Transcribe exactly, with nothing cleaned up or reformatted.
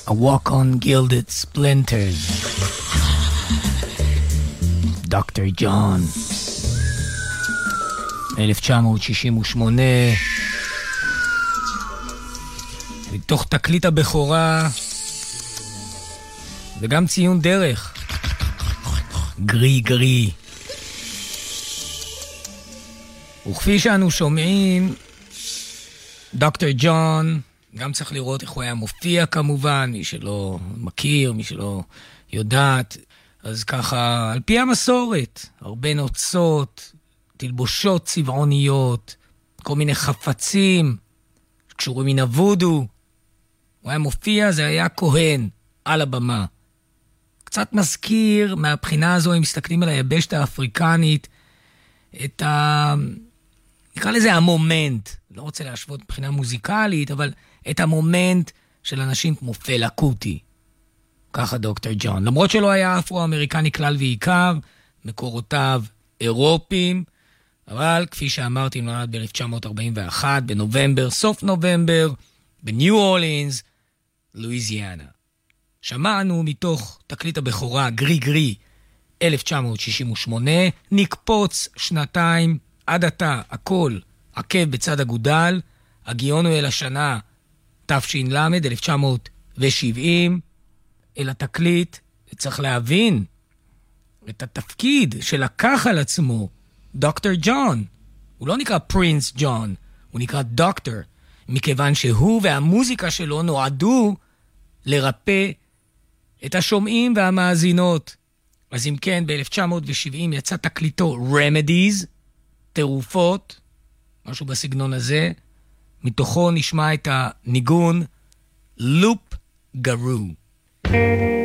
A Walk on Gilded Splinters. דוקטור ג'ון. אלף תשע מאות שישים ושמונה. מתוך תקליט הבכורה. וגם ציון דרך. גרי גרי. וכפי שאנו שומעים, דוקטור ג'ון, גם צריך לראות איך הוא היה מופיע כמובן, מי שלא מכיר, מי שלא יודעת, אז ככה, על פי המסורת, הרבה נוצות, תלבושות צבעוניות, כל מיני חפצים, קשורים מן הוודו, הוא היה מופיע, זה היה כהן, על הבמה. קצת מזכיר, מהבחינה הזו, אם מסתכלים על היבשת האפריקנית, את ה... נקרא לזה המומנט, לא רוצה להשוות מבחינה מוזיקלית, אבל את המומנט של אנשים כמו פלה קוטי. ככה דוקטור ג'ון. למרות שלא היה אפרו-אמריקני כלל ועיקר, מקורותיו אירופיים, אבל כפי שאמרתי, נולד ב-אלף תשע מאות ארבעים ואחת, בנובמבר, סוף נובמבר, בניו אורלינס, לואיזיאנה. שמענו מתוך תקליט הבכורה, גרי גרי, אלף תשע מאות שישים ושמונה, נקפוץ שנתיים, עד עתה, הכל עקב בצד הגודל, הגיעונו אל השנה תש"ל, אלף תשע מאות שבעים, אל התקליט, צריך להבין את התפקיד שלקח על עצמו דוקטור ג'ון. הוא לא נקרא פרינס ג'ון, הוא נקרא דוקטור, מכיוון שהוא והמוזיקה שלו נועדו לרפא את השומעים והמאזינות. אז אם כן, ב-אלף תשע מאות שבעים יצא תקליטו Remedies, תרופות, משהו בסגנון הזה. מתוכו נשמע את הניגון לופ גרו.